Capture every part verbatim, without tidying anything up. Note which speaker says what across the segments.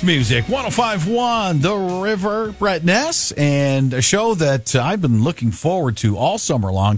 Speaker 1: music. one oh five point one The River. Brett Ness, and a show that uh, I've been looking forward to all summer long.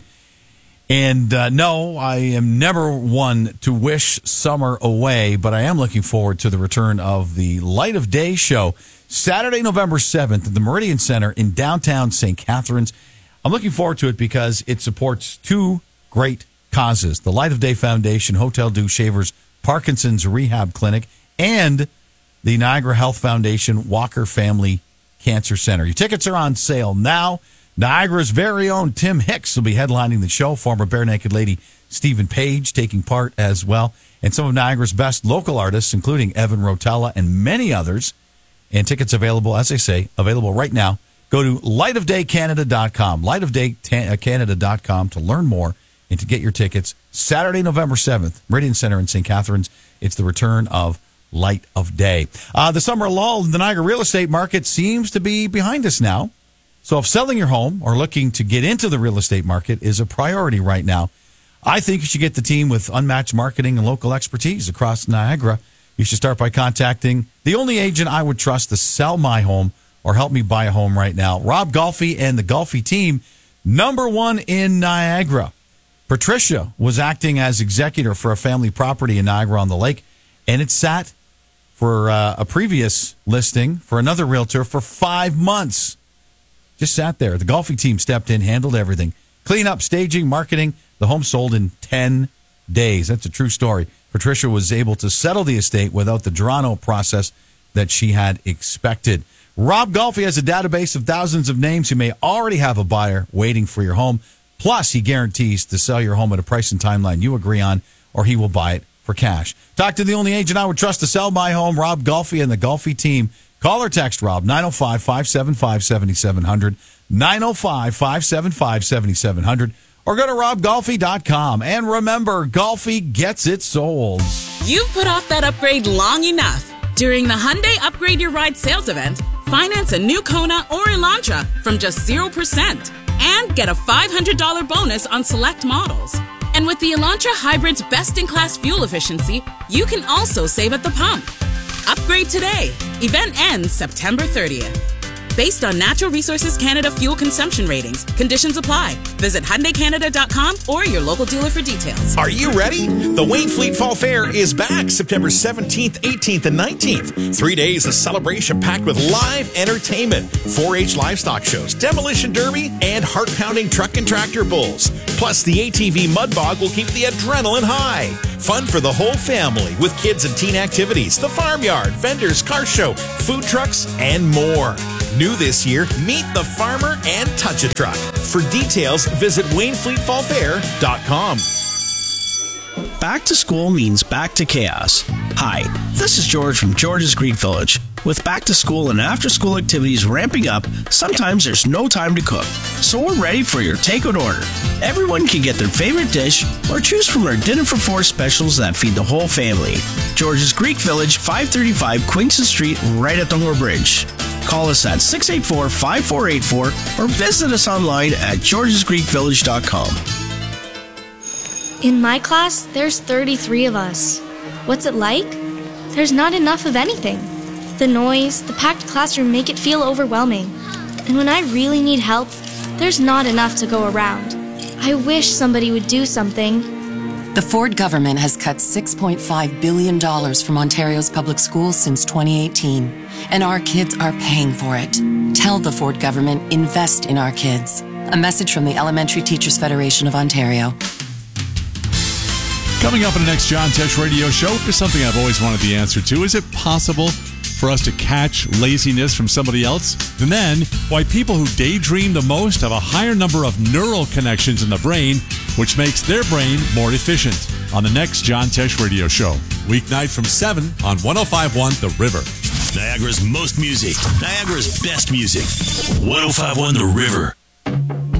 Speaker 1: And uh, no, I am never one to wish summer away, but I am looking forward to the return of the Light of Day show, Saturday, November seventh at the Meridian Center in downtown Saint Catharines. I'm looking forward to it because it supports two great causes: the Light of Day Foundation, Hotel Dieu Shavers, Parkinson's Rehab Clinic, and the Niagara Health Foundation Walker Family Cancer Center. Your tickets are on sale now. Niagara's very own Tim Hicks will be headlining the show. Former Bare Naked Lady Stephen Page taking part as well. And some of Niagara's best local artists, including Evan Rotella and many others. And tickets available, as I say, available right now. Go to light of day canada dot com, light of day canada dot com to learn more and to get your tickets. Saturday, November seventh, Meridian Center in Saint Catharines. It's the return of Light of Day. Uh, the summer lull in the Niagara real estate market seems to be behind us now. So if selling your home or looking to get into the real estate market is a priority right now, I think you should get the team with unmatched marketing and local expertise across Niagara. You should start by contacting the only agent I would trust to sell my home or help me buy a home right now, Rob Golfi and the Golfi team, number one in Niagara. Patricia was acting as executor for a family property in Niagara-on-the-Lake, and it sat for uh, a previous listing for another realtor for five months. Just sat there. The Golfi team stepped in, handled everything. Cleanup, staging, marketing. The home sold in ten days. That's a true story. Patricia was able to settle the estate without the Toronto process that she had expected. Rob Golfi has a database of thousands of names who may already have a buyer waiting for your home. Plus, he guarantees to sell your home at a price and timeline you agree on, or he will buy it for cash. Talk to the only agent I would trust to sell my home, Rob Golfi and the Golfi team. Call or text Rob, nine oh five, five seven five, seven seven zero zero, nine oh five, five seven five, seven seven zero zero, or go to rob golfi dot com. And remember, Golfi gets it sold.
Speaker 2: You've put off that upgrade long enough. During the Hyundai Upgrade Your Ride sales event, finance a new Kona or Elantra from just zero percent and get a five hundred dollars bonus on select models. And with the Elantra Hybrid's best-in-class fuel efficiency, you can also save at the pump. Upgrade today. Event ends September thirtieth. Based on Natural Resources Canada fuel consumption ratings. Conditions apply. Visit Hyundai Canada dot com or your local dealer for details.
Speaker 3: Are you ready? The Wainfleet Fall Fair is back September seventeenth, eighteenth, and nineteenth. Three days of celebration packed with live entertainment, four H livestock shows, demolition derby, and heart-pounding truck and tractor bulls. Plus, the A T V Mud Bog will keep the adrenaline high. Fun for the whole family with kids and teen activities, the farmyard, vendors, car show, food trucks, and more. New this year, meet the farmer and touch a truck. For details, visit wainfleet fall fair dot com.
Speaker 4: Back to school means back to chaos. Hi, this is George from George's Greek Village. With back to school and after school activities ramping up, sometimes there's no time to cook. So we're ready for your takeout order. Everyone can get their favorite dish or choose from our Dinner for Four specials that feed the whole family. George's Greek Village, five thirty-five Queenston Street, right at Dunmore Bridge. Call us at six eight four, five four eight four or visit us online at georges greek village dot com.
Speaker 5: In my class, there's thirty-three of us. What's it like? There's not enough of anything. The noise, the packed classroom make it feel overwhelming. And when I really need help, there's not enough to go around. I wish somebody would do something.
Speaker 6: The Ford government has cut six point five billion dollars from Ontario's public schools since twenty eighteen, and our kids are paying for it. Tell the Ford government, invest in our kids. A message from the Elementary Teachers Federation of Ontario.
Speaker 7: Coming up in the next John Tesh radio show, there's something I've always wanted the answer to. Is it possible for us to catch laziness from somebody else? And then, why people who daydream the most have a higher number of neural connections in the brain, which makes their brain more efficient. On the next John Tesh radio show. Weeknight from seven on one oh five point one The River.
Speaker 8: Niagara's most music. Niagara's best music. one oh five point one The River.